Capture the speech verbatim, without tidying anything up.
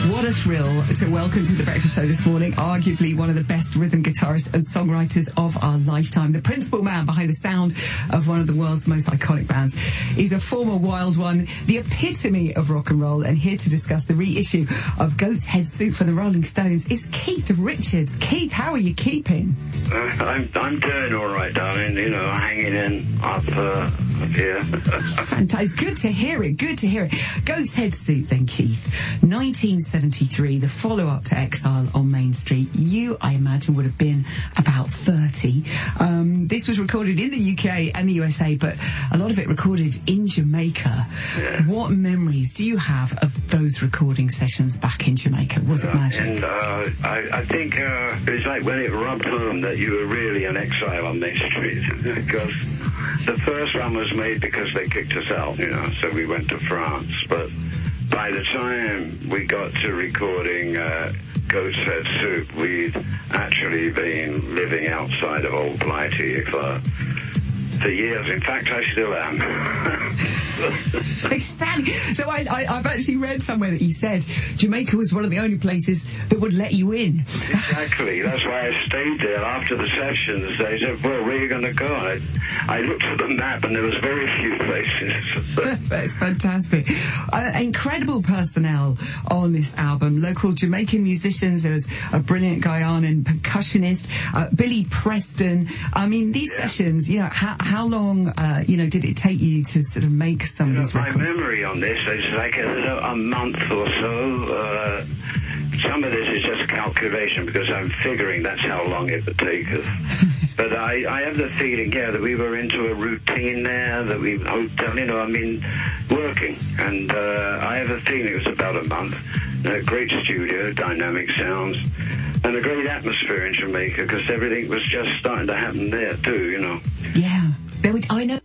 What a thrill to welcome to the Breakfast Show this morning, arguably one of the best rhythm guitarists and songwriters of our lifetime. The principal man behind the sound of one of the world's most iconic bands. He's a former Wild One, the epitome of rock and roll, and here to discuss the reissue of Goat's Head Soup for the Rolling Stones is Keith Richards. Keith, how are you keeping? Uh, I'm, I'm doing all right, darling. You know, hanging in up, uh, up here. Fantastic. Good to hear it. Good to hear it. Goat's Head Soup then, Keith. nineteen seventy-three, the follow-up to Exile on Main Street. You, I imagine, would have been about thirty. Um, this was recorded in the U K and the U S A, but a lot of it recorded in Jamaica. Yeah. What memories do you have of those recording sessions back in Jamaica? Was it magic? And uh, I, I think uh, it was like when it rubbed home that you were really an exile on Main Street, because the first one was made because they kicked us out, you know, so we went to France, but by the time we got to recording uh, Goat's Head Soup, we'd actually been living outside of Old Blighty for, for years. In fact, I still am. Exactly. So I, I, I've actually read somewhere that you said Jamaica was one of the only places that would let you in. Exactly. That's why I stayed there after the sessions. They said, well, where are you going to go? I, I looked at the map and there was very few places. That's fantastic. Uh, incredible personnel on this album. Local Jamaican musicians. There was a brilliant Guyanan percussionist, uh, Billy Preston. I mean, these yeah. sessions, you know, how, how long, uh, you know, did it take you to sort of make some you know, of these my records? My memory on this is like a, a month or so. Uh, some of this is just calculation because I'm figuring that's how long it would take us. But I, I have the feeling, yeah, that we were into a routine there, that we hoped, you know, I mean, working. And uh, I have a feeling it was about a month. A great studio, dynamic sounds, and a great atmosphere in Jamaica because everything was just starting to happen there too, you know. Yeah. There would, I know